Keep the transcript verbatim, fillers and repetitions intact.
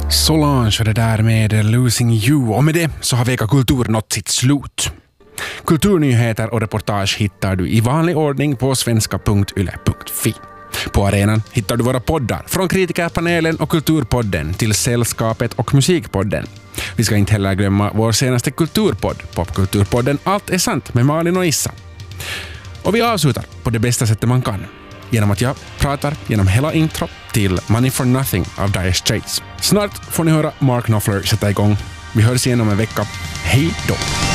Solange och det där med Losing You. Och med det så har Veka Kultur nått sitt slut. Kulturnyheter och reportage hittar du i vanlig ordning på svenska punkt yle punkt fi. På arenan hittar du våra poddar från Kritikerpanelen och Kulturpodden till Sällskapet och Musikpodden. Vi ska inte heller glömma vår senaste kulturpodd, Popkulturpodden Allt är sant med Malin och Issa. Och vi avslutar på det bästa sättet man kan. Genom att jag pratar genom hela intro till Money for Nothing av Dire Straits. Snart får ni höra Mark Knopfler sätta igång. Vi hörs igen om en vecka. Hej då!